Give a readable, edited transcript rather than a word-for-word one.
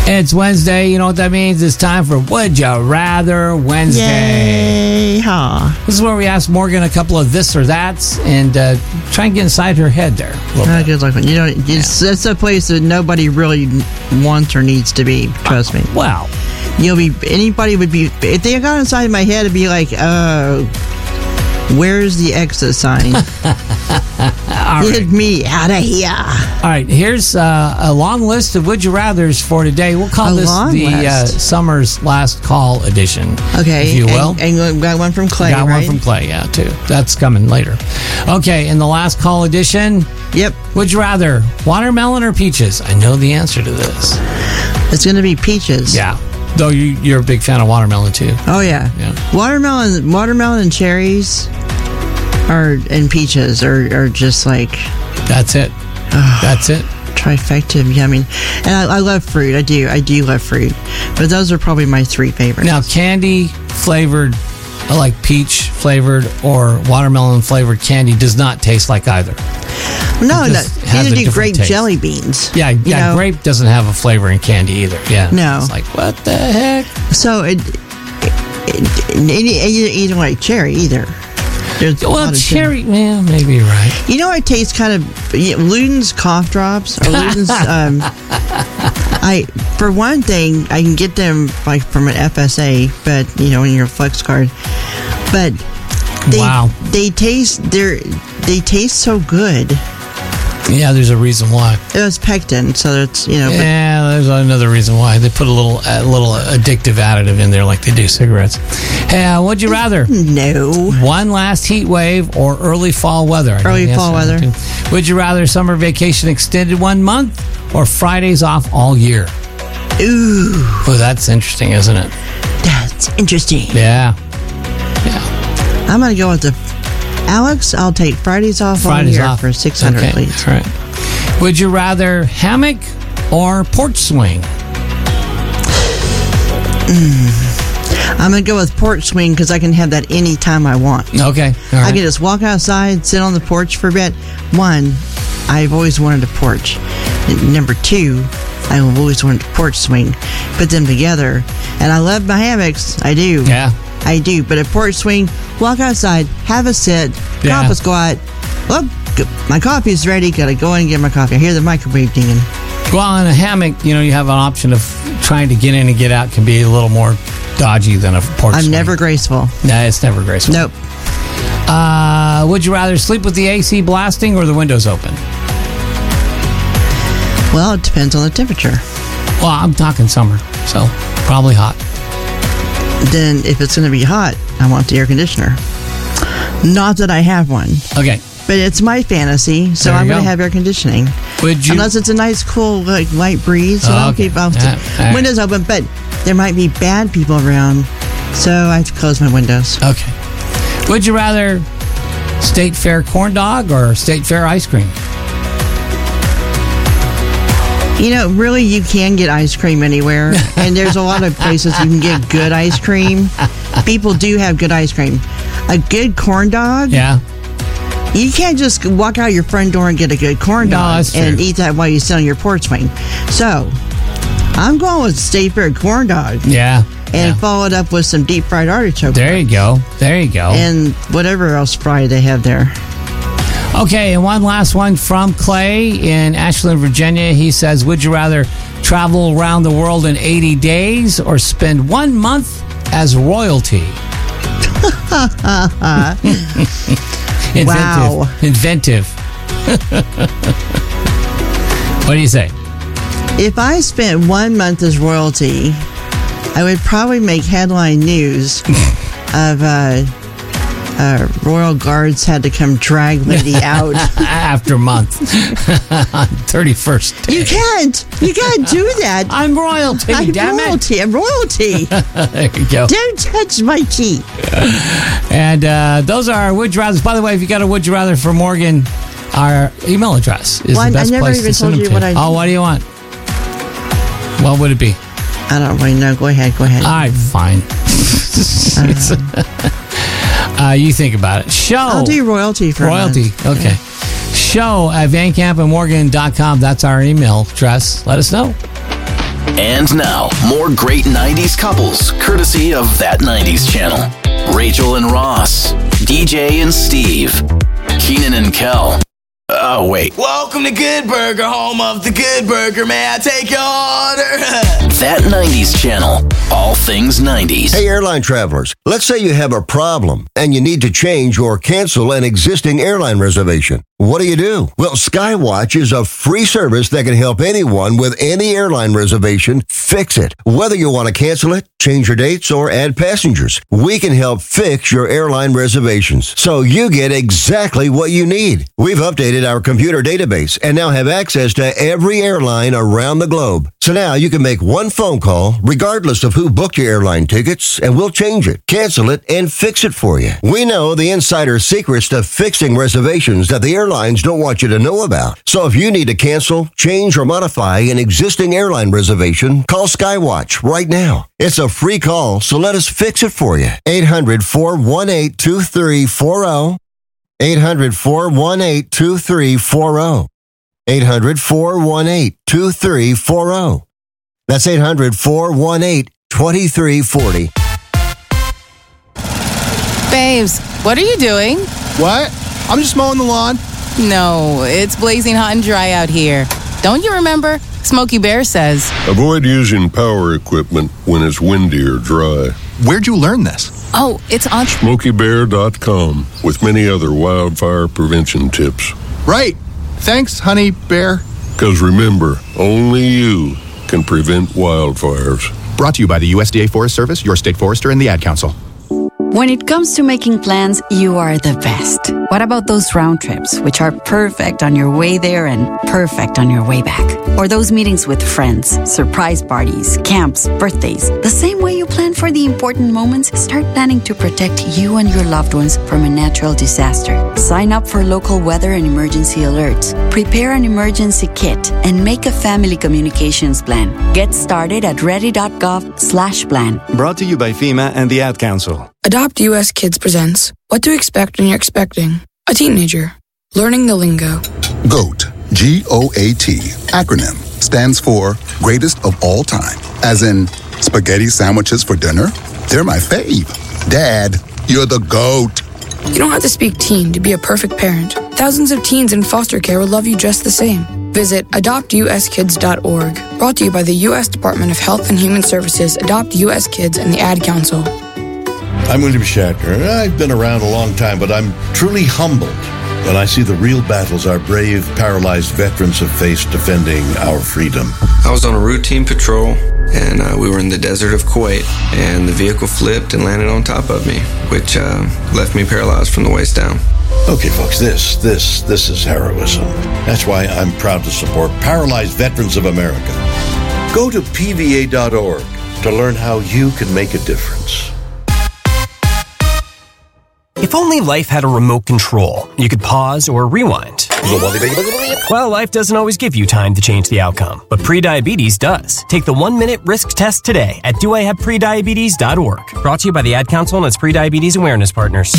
It's Wednesday. You know what that means? It's time for Would You Rather Wednesday. Yay, ha. This is where we ask Morgan a couple of this or that's and try and get inside her head there. Good luck. It's a place that nobody really wants or needs to be. Trust me. Wow. Anybody would be, if they got inside my head, it'd be like, where's the exit sign? Get me out of here. All right, here's a long list of Would You Rathers for today. We'll call this the Summer's Last Call edition. Okay. If you will. And got one from Clay, Got one from Clay, yeah, too. That's coming later. Okay, in the Last Call edition. Yep. Would you rather watermelon or peaches? I know the answer to this. It's going to be peaches. Yeah. Though you're a big fan of watermelon, too. Oh, yeah. Watermelon and cherries and peaches are just like... That's it. That's it. Trifecta of yummy. And I love fruit. I do love fruit. But those are probably my three favorites. Now, candy flavored, like peach flavored or watermelon flavored candy does not taste like either. No. Neither do grape jelly beans. Yeah, grape doesn't have a flavor in candy either. Yeah. No. It's like, what the heck? So, you don't like cherry either. Well, cherry, yeah, maybe you're right. You know, it tastes kind of Luden's cough drops or Luden's. For one thing, I can get them like from an FSA, but in your Flex card. But they taste so good. Yeah, there's a reason why. It was pectin, so it's Yeah, there's another reason why they put a little addictive additive in there, like they do cigarettes. Hey, would you rather? No. One last heat wave or early fall weather? Early fall weather. Would you rather summer vacation extended 1 month or Fridays off all year? Ooh. Oh, that's interesting, isn't it? That's interesting. Yeah. I'm gonna go with Alex, I'll take Fridays off all year for $600, please. All right. Would you rather hammock or porch swing? I'm going to go with porch swing because I can have that any time I want. Okay. I can just walk outside, sit on the porch for a bit. One, I've always wanted a porch. And number two, I've always wanted a porch swing. Put them together. And I love my hammocks. I do. Yeah. I do, but a porch swing, walk outside, have a sit, a squat. Well, my coffee's ready. Gotta go in and get my coffee. I hear the microwave dinging. Well, in a hammock, you have an option of trying to get in and get out can be a little more dodgy than a porch swing. Never graceful. Nah, it's never graceful. Nope. Would you rather sleep with the AC blasting or the windows open? Well, it depends on the temperature. Well, I'm talking summer, so probably hot. Then if it's going to be hot, I want the air conditioner. Not that I have one. Okay. But it's my fantasy, so I'm going to have air conditioning. Unless it's a nice, cool, light breeze. So I'll keep windows open, but there might be bad people around, so I have to close my windows. Okay. Would you rather State Fair corn dog or State Fair ice cream? Really, you can get ice cream anywhere, and there's a lot of places you can get good ice cream. People do have good ice cream. A good corn dog? Yeah. You can't just walk out your front door and get a good corn dog and eat that while you sit on your porch swing. So, I'm going with State Fair corn dog. Yeah. And follow it up with some deep fried artichoke. There you go. And whatever else fried they have there. Okay, and one last one from Clay in Ashland, Virginia. He says, would you rather travel around the world in 80 days or spend 1 month as royalty? Wow. Inventive. What do you say? If I spent 1 month as royalty, I would probably make headline news of royal guards had to come drag lady out after a month on 31st day. You can't do that. I'm royalty. I'm royalty. I'm royalty. There you go. Don't touch my tea. And those are our would you rathers. By the way, if you got a would you rather for Morgan, our email address is the best place to send them to. Oh, what do you want? What would it be? I don't really know. Go ahead. All right, fine. You think about it. Show. I'll do royalty for royalty. Okay. Show at VanCampandMorgan.com. That's our email address. Let us know. And now, more great 90s couples, courtesy of That 90s Channel. Rachel and Ross, DJ and Steve, Keenan and Kel. Oh, wait. Welcome to Good Burger, home of the Good Burger. May I take your order? That 90s Channel. All things 90s. Hey, airline travelers, let's say you have a problem and you need to change or cancel an existing airline reservation. What do? Well, Skywatch is a free service that can help anyone with any airline reservation fix it. Whether you want to cancel it, change your dates, or add passengers, we can help fix your airline reservations so you get exactly what you need. We've updated our computer database and now have access to every airline around the globe. So now you can make one phone call regardless of who booked your airline tickets, and we'll change it, cancel it, and fix it for you. We know the insider secrets to fixing reservations that the airlines don't want you to know about. So if you need to cancel, change, or modify an existing airline reservation, call Skywatch right now. It's a free call, so let us fix it for you. 800-418-2340. 800-418-2340. 800-418-2340. That's 800-418-2340. Babes, what are you doing? What? I'm just mowing the lawn. No, it's blazing hot and dry out here. Don't you remember? Smokey Bear says, avoid using power equipment when it's windy or dry. Where'd you learn this? oh, it's on SmokeyBear.com with many other wildfire prevention tips. Right. Thanks, Honey Bear. Because remember, only you can prevent wildfires. Brought to you by the USDA Forest Service, your state forester, and the Ad Council. When it comes to making plans, you are the best. What about those round trips, which are perfect on your way there and perfect on your way back? Or those meetings with friends, surprise parties, camps, birthdays. The same way you plan for the important moments, start planning to protect you and your loved ones from a natural disaster. Sign up for local weather and emergency alerts. Prepare an emergency kit and make a family communications plan. Get started at ready.gov/plan. Brought to you by FEMA and the Ad Council. Adopt US Kids presents What to Expect When You're Expecting a Teenager. Learning the lingo. GOAT, G-O-A-T, acronym, stands for Greatest of All Time. As in, spaghetti sandwiches for dinner? They're my fave. Dad, you're the GOAT. You don't have to speak teen to be a perfect parent. Thousands of teens in foster care will love you just the same. Visit adoptuskids.org. Brought to you by the U.S. Department of Health and Human Services, Adopt U.S. Kids, and the Ad Council. I'm William Shatner. I've been around a long time, but I'm truly humbled when I see the real battles our brave, paralyzed veterans have faced defending our freedom. I was on a routine patrol, and we were in the desert of Kuwait, and the vehicle flipped and landed on top of me, which left me paralyzed from the waist down. Okay, folks, this is heroism. That's why I'm proud to support Paralyzed Veterans of America. Go to PVA.org to learn how you can make a difference. If only life had a remote control, you could pause or rewind. Well, life doesn't always give you time to change the outcome, but prediabetes does. Take the 1-minute risk test today at doihaveprediabetes.org. Brought to you by the Ad Council and its prediabetes awareness partners.